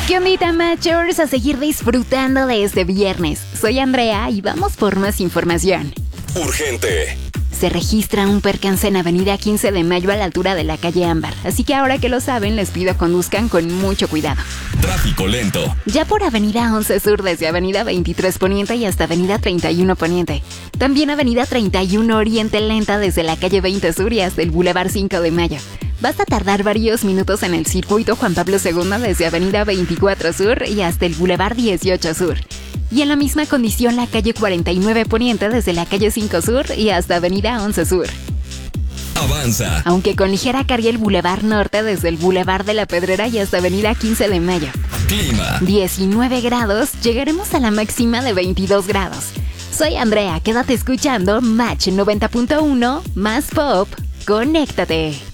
¿Qué ondita, machos? A seguir disfrutando de este viernes. Soy Andrea y vamos por más información. Urgente. Se registra un percance en Avenida 15 de Mayo a la altura de la calle Ámbar, así que ahora que lo saben, les pido conduzcan con mucho cuidado. Tráfico lento. Ya por Avenida 11 Sur desde Avenida 23 Poniente y hasta Avenida 31 Poniente. También Avenida 31 Oriente lenta desde la calle 20 Sur y hasta el Boulevard 5 de Mayo. Vas a tardar varios minutos en el circuito Juan Pablo II desde Avenida 24 Sur y hasta el Boulevard 18 Sur. Y en la misma condición la calle 49 Poniente desde la calle 5 Sur y hasta Avenida 11 Sur. Avanza. Aunque con ligera carga el Boulevard Norte desde el Boulevard de la Pedrera y hasta Avenida 15 de Mayo. Clima. 19 grados, llegaremos a la máxima de 22 grados. Soy Andrea, quédate escuchando Match 90.1 más Pop. Conéctate.